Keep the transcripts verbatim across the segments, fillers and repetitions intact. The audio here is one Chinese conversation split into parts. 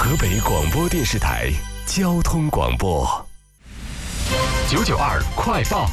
河北广播电视台交通广播九九二快报。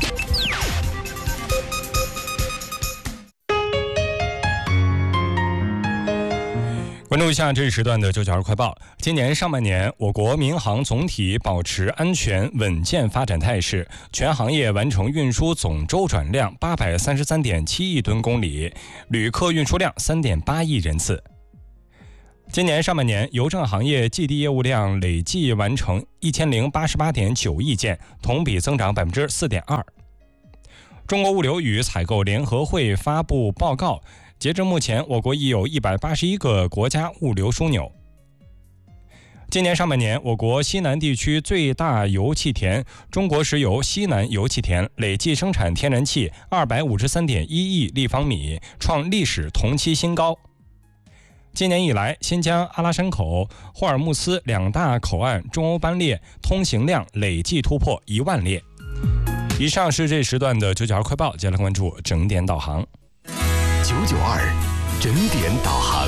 关注一下这一时段的九九二快报。今年上半年，我国民航总体保持安全稳健发展态势，全行业完成运输总周转量八百三十三点七亿吨公里，旅客运输量三点八亿人次。今年上半年，邮政行业 G D 业务量累计完成一千零八十八点九亿件，同比增长百分之四点二。中国物流与采购联合会发布报告。截至目前，我国已有一百八十一个国家物流枢纽。今年上半年，我国西南地区最大油气田中国石油西南油气田累计生产天然气二百五十三点一亿立方米，创历史同期新高。今年以来，新疆阿拉山口、霍尔木兹两大口岸中欧班列通行量累计突破一万列。以上是这时段的九九二快报，接下来关注整点导航。九九二整点导航。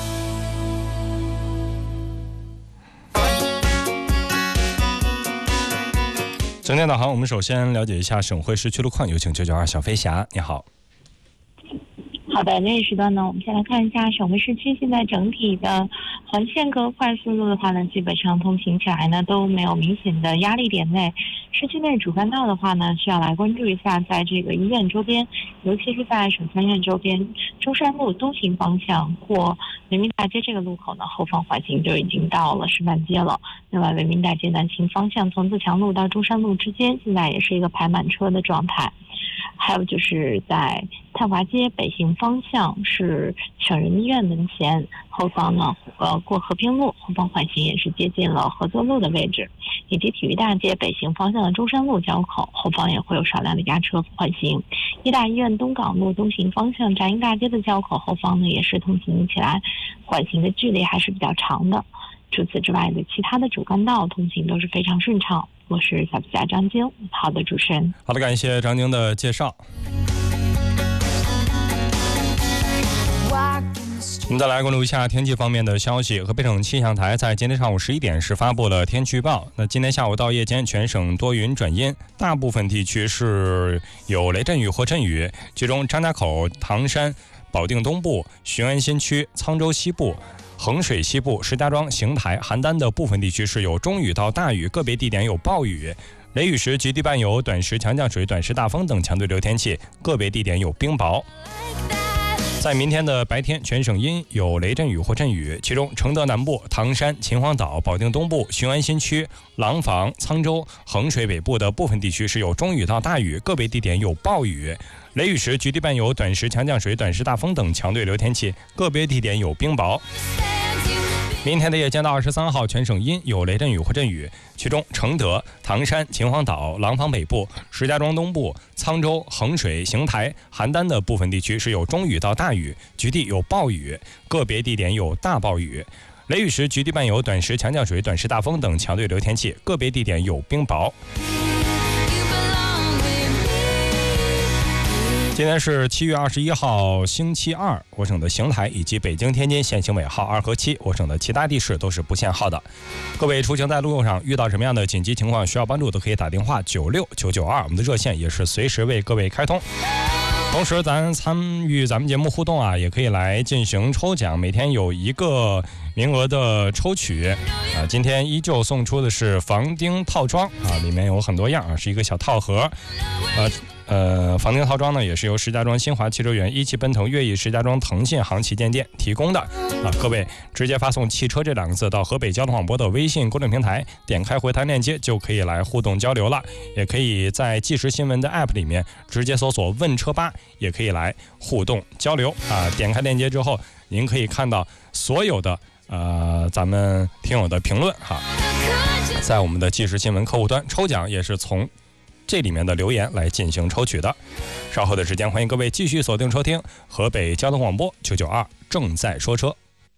整点导航，我们首先了解一下省会市区路况，有请九九二小飞侠，你好。 好的，这一时段呢，我们先来看一下省会市区现在整体的环线和快速路的话呢，基本上通行起来呢都没有明显的压力点内。市区内主干道的话呢，需要来关注一下，在这个医院周边，尤其是在省三院周边，中山路东行方向过人民大街这个路口呢，后方缓行就已经到了示范街了。另外，人民大街南行方向从自强路到中山路之间，现在也是一个排满车的状态。还有就是在太华街北行方向是省人医院门前，后方呢，呃，过和平路后方缓行也是接近了合作路的位置，以及体育大街北行方向的中山路交口后方也会有少量的压车缓行。医大医院东港路东行方向展英大街的交口后方呢，也是通行起来缓行的距离还是比较长的。除此之外的其他的主干道通行都是非常顺畅。我是小记者张晶。好的，主持人。 好的，感谢张晶的介绍。我们再来关注一下天气方面的消息。河北省气象台在今天上午十一点时发布了天气预报。那今天下午到夜间，全省多云转阴，大部分地区是有雷阵雨或阵雨，其中张家口、唐山、保定东部、雄安新区、沧州西部、衡水西部、石家庄、邢台、邯郸的部分地区是有中雨到大雨，个别地点有暴雨。雷雨时局地伴有短时强降水、短时大风等强对流天气，个别地点有冰雹。在明天的白天，全省阴，有雷阵雨或阵雨，其中承德南部、唐山、秦皇岛、保定东部、雄安新区、廊坊、沧州、衡水北部的部分地区是有中雨到大雨，个别地点有暴雨。雷雨时局地伴有短时强降水、短时大风等强对流天气，个别地点有冰雹。明天的夜间到二十三号，全省阴，有雷阵雨或阵雨，其中承德、唐山、秦皇岛、廊坊北部、石家庄东部、沧州、衡水、邢台、邯郸的部分地区是有中雨到大雨，局地有暴雨，个别地点有大暴雨。雷雨时局地伴有短时强降水、短时大风等强对流天气，个别地点有冰雹。今天是七月二十一号星期二，我省的邢台以及北京天津限行尾号二和七，我省的其他地市都是不限号的。各位出行在路上遇到什么样的紧急情况需要帮助，都可以打电话九六九九二，我们的热线也是随时为各位开通。同时咱参与咱们节目互动啊，也可以来进行抽奖，每天有一个名额的抽取啊。今天依旧送出的是房钉套装啊，里面有很多样啊，是一个小套盒。呃呃，房钉套装呢也是由石家庄新华汽车园、一汽奔腾、悦意、石家庄腾信航旗舰店提供的啊。各位直接发送汽车这两个字到河北交通广播的微信公众平台，点开回弹链接就可以来互动交流了。也可以在即时新闻的 app 里面直接搜索问车吧，也可以来互动交流啊。点开链接之后，您可以看到所有的呃咱们听友的评论哈，在我们的即时新闻客户端抽奖也是从这里面的留言来进行抽取的。稍后的时间，欢迎各位继续锁定收听河北交通广播九九二正在说车。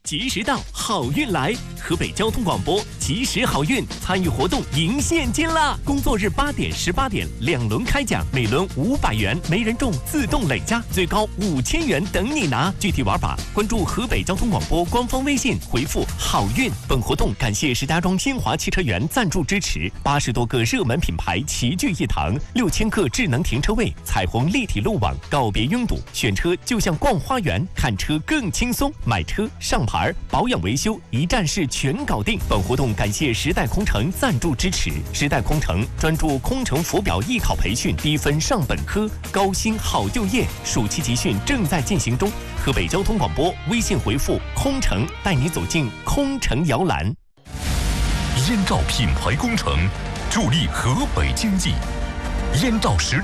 及时到，好运来！河北交通广播及时好运，参与活动赢现金啦！工作日八点、十八点两轮开奖，每轮五百元，没人中自动累加，最高五千元等你拿。具体玩法，关注河北交通广播官方微信，回复“好运”。本活动感谢石家庄新华汽车园赞助支持，八十多个热门品牌齐聚一堂，六千个智能停车位，彩虹立体路网，告别拥堵，选车就像逛花园，看车更轻松，买车上牌。保养维修一站式全搞定。本活动感谢时代空乘赞助支持。时代空乘专注空乘浮表艺考培训，低分上本科，高薪好就业。暑期集训正在进行中。河北交通广播微信回复“空乘”，带你走进空乘摇篮。 燕赵品牌工程助力河北经济，燕赵实力。